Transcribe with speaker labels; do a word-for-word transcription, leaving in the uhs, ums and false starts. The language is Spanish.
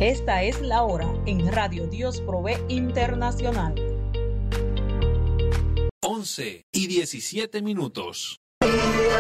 Speaker 1: Esta es la hora en Radio Dios Provee Internacional.
Speaker 2: once y diecisiete minutos.